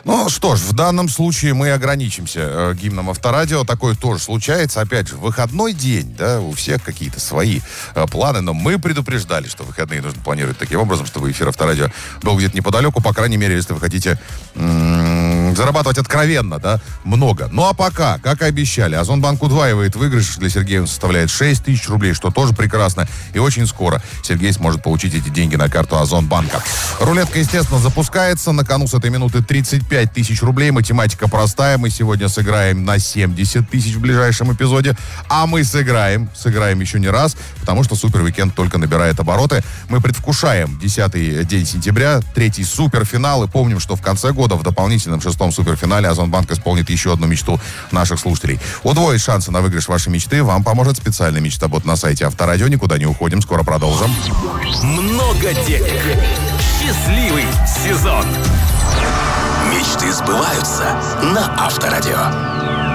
Ну что ж, в данном случае мы ограничимся гимном Авторадио. Такое тоже случается. Опять же, выходной день, да, у всех какие-то свои планы, но мы предупреждали, что выходные нужно планировать таким образом, чтобы эфир Авторадио был где-то неподалеку, по крайней мере, если вы хотите зарабатывать откровенно, да, много. Ну а пока, как и обещали, Озонбанк удваивает выигрыш. Для Сергея он составляет 6 тысяч рублей, что тоже прекрасно. И очень скоро Сергей сможет получить эти деньги на карту Озонбанка. Рулетка, естественно, запускается. На кону с этой минуты 35 тысяч рублей. Математика простая. Мы сегодня сыграем на 70 тысяч в ближайшем эпизоде. А мы сыграем еще не раз, потому что Супервикенд только набирает обороты. Мы предвкушаем 10-й день сентября, 3-й суперфинал. И помним, что в конце года в дополнительном 6-м суперфинале Озонбанк исполнит еще одну мечту наших слушателей. Удвоить шансы на выигрыш вашей мечты вам поможет специальный мечтабот на сайте Авторадио. Никуда не уходим, скоро продолжим. Много денег. Счастливый сезон. Мечты сбываются на Авторадио.